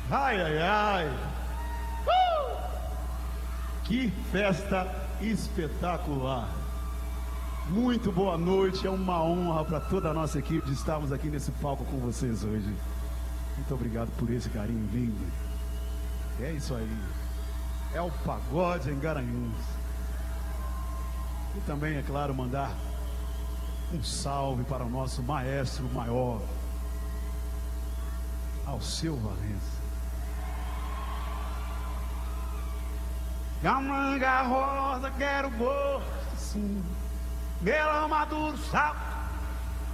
Ai, ai, ai. Que festa espetacular. Muito boa noite, é uma honra para toda a nossa equipe de estarmos aqui nesse palco com vocês hoje. Muito obrigado por esse carinho lindo. É isso aí. É o pagode em Garanhuns. E também, é claro, mandar um salve para o nosso maestro maior, Alceu Valença. Gamanga rosa, quero gosto, sim. Melo maduro, sal